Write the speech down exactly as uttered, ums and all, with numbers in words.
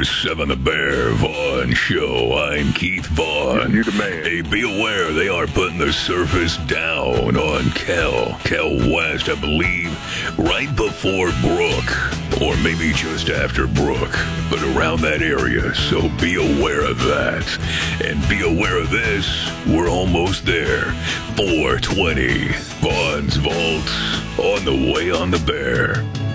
Seven the Bear Vaughn Show. I'm Keith Vaughn. You the man. Hey, be aware they are putting the surface down on Kel. Kel West, I believe, right before Brook, or maybe just after Brook, but around that area, so be aware of that. And be aware of this, we're almost there. four twenty, Vaughn's Vault, on the way on the Bear.